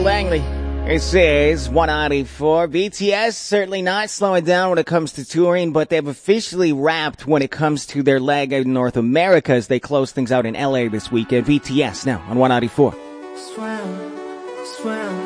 Langley. This is 194. BTS certainly not slowing down when it comes to touring, but they've officially wrapped when it comes to their leg in North America as they close things out in LA this weekend. BTS now on 194. Swim, swim.